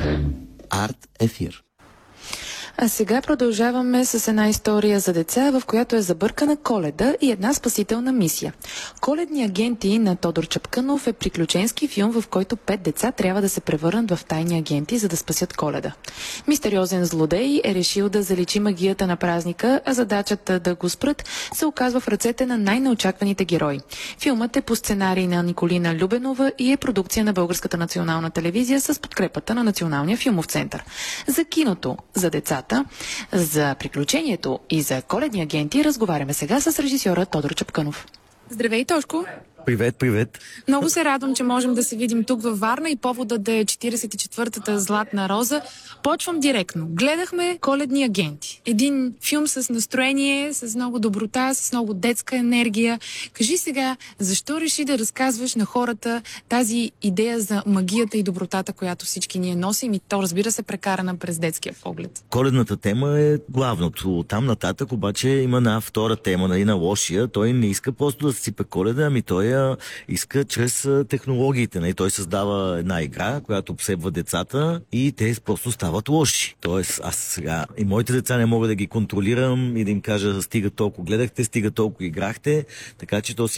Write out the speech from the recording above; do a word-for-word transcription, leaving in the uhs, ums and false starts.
Арт ефир. А сега продължаваме с една история за деца, в която е забъркана Коледа и една спасителна мисия. Коледни агенти на Тодор Чапкънов е приключенски филм, в който пет деца трябва да се превърнат в тайни агенти, за да спасят Коледа. Мистериозен злодей е решил да заличи магията на празника, а задачата да го спрат се оказва в ръцете на най-неочакваните герои. Филмът е по сценарий на Николина Любенова и е продукция на Българската национална телевизия с подкрепата на Националния филмов център. За киното, за децата, за приключението и за коледни агенти разговаряме сега с режисьора Тодор Чапкънов. Здравей, Тошко! Привет, привет! Много се радвам, че можем да се видим тук във Варна и повода да е четиридесет и четвъртата Златна роза. Почвам директно. Гледахме Коледни агенти. Един филм с настроение, с много доброта, с много детска енергия. Кажи сега, защо реши да разказваш на хората тази идея за магията и добротата, която всички ние носим, и то, разбира се, прекарана през детския поглед? Коледната тема е главното. Там нататък обаче има една втора тема, нали, на лошия. Той не иска просто да сипе Коледа, ами той я иска чрез технологиите. Нали? Той създава една игра, която обсебва децата и те просто стават лоши. Тоест, аз сега и моите деца не мога да ги контролирам и да им кажа: стига толкова гледахте, стига толкова играхте, така че то си